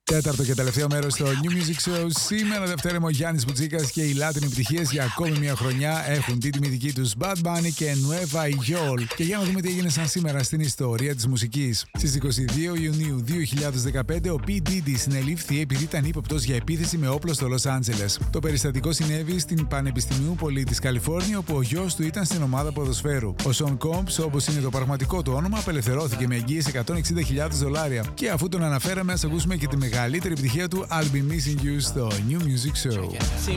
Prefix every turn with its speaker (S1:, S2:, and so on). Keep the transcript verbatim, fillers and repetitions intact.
S1: Τέταρτο και τελευταίο μέρος στο New Music Show. Σήμερα Δευτέρα ο Γιάννης Μπουτσίκας και οι Latin επιτυχίες για ακόμη μια χρονιά έχουν την τιμητική τους Bad Bunny και Nueva York. Και για να δούμε τι έγινε σαν σήμερα στην ιστορία της μουσικής. Στις είκοσι δύο Ιουνίου δύο χιλιάδες δεκαπέντε ο P. Diddy συνελήφθη επειδή ήταν ύποπτος για επίθεση με όπλο στο Λος Άντζελες. Το περιστατικό συνέβη στην Πανεπιστημίου Πολή της Καλιφόρνια, όπου ο γιος του ήταν στην ομάδα ποδοσφαίρου. Ο Σον Κόμπς, όπως είναι το πραγματικό του όνομα, απελευθερώθηκε με εγγύηση εκατόν εξήντα χιλιάδες δολάρια. Και αφού τον αναφέραμε, ας ακούσουμε και τη μεγαλύτερη επιτυχία του I'll Be Missing You στο New Music Show.